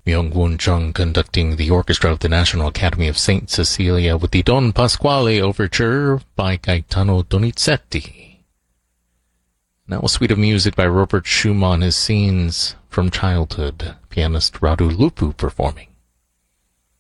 Myung-Won Chung conducting the orchestra of the National Academy of St. Cecilia with the Don Pasquale Overture by Gaetano Donizetti. Now a suite of music by Robert Schumann, his scenes from childhood, pianist Radu Lupu performing.